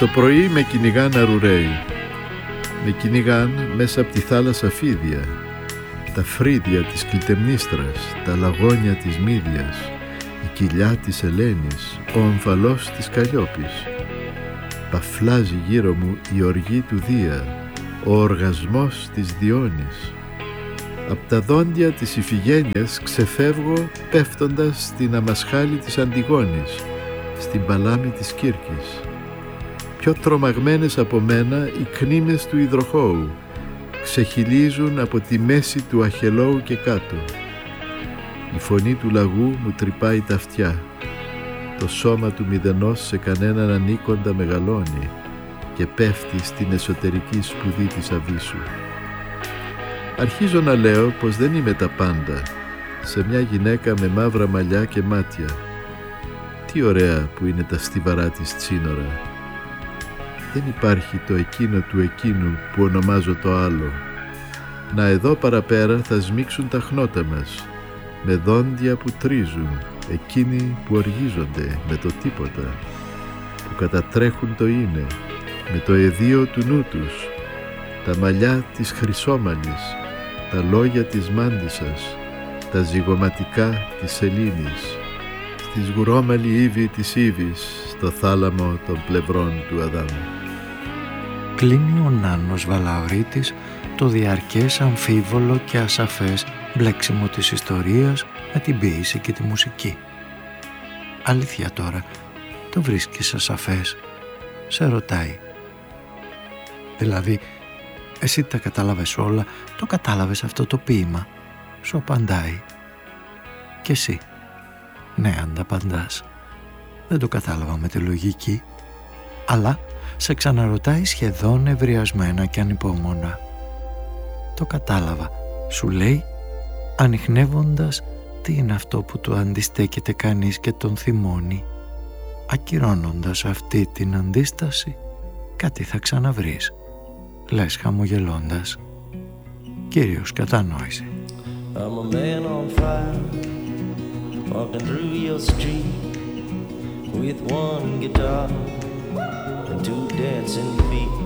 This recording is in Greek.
Το πρωί με κυνηγάν αρουραίοι. Με κυνηγάν μέσα από τη θάλασσα φίδια, τα φρύδια της Κλιτεμνίστρας, τα λαγόνια της Μύδιας, η κοιλιά της Ελένης, ο ομφαλός της Καλλιόπης. Παφλάζει γύρω μου η οργή του Δία, ο οργασμός της Διόνης. Απ' τα δόντια της Ιφηγένειας ξεφεύγω πέφτοντας στην αμασχάλη της Αντιγόνης, στην παλάμη της Κύρκης. Πιο τρομαγμένες από μένα οι κνήμες του υδροχώου ξεχυλίζουν από τη μέση του Αχελώου και κάτω. Η φωνή του λαγού μου τρυπάει τα αυτιά. Το σώμα του μηδενός σε κανέναν ανήκοντα μεγαλώνει και πέφτει στην εσωτερική σπουδή της αβύσσου. Αρχίζω να λέω πως δεν είμαι τα πάντα σε μια γυναίκα με μαύρα μαλλιά και μάτια. Τι ωραία που είναι τα στιβαρά της τσίνορα. Δεν υπάρχει το εκείνο του εκείνου που ονομάζω το άλλο. Να εδώ παραπέρα θα σμίξουν τα χνότα μας, με δόντια που τρίζουν, εκείνοι που οργίζονται με το τίποτα, που κατατρέχουν το είναι, με το εδίο του νου τους, τα μαλλιά της Χρυσόμαλης, τα λόγια της Μάντισσας, τα ζυγωματικά της Σελήνης, στη σγουρόμαλη ύβη της Ήβης, στο θάλαμο των πλευρών του Αδάμ. Κλείνει ο Νάνος Βαλαωρίτης το διαρκές, αμφίβολο και ασαφές μπλέξιμο της ιστορίας με την ποίηση και τη μουσική. Αλήθεια τώρα, το βρίσκεις ασαφές? Σε ρωτάει. Δηλαδή, εσύ τα κατάλαβες όλα, το κατάλαβες αυτό το ποίημα? Σου απαντάει. Και εσύ? Ναι, ανταπαντάς. Δεν το κατάλαβα με τη λογική, αλλά σε ξαναρωτάει σχεδόν ευριασμένα και ανυπόμονα. Το κατάλαβα, σου λέει, ανιχνεύοντας τι είναι αυτό που του αντιστέκεται κανείς και τον θυμώνει. Ακυρώνοντας αυτή την αντίσταση, κάτι θα ξαναβρεις, λες χαμογελώντας. Κύριος κατανόησε. I'm a man on fire, walking through your street with one guitar and two dancing feet.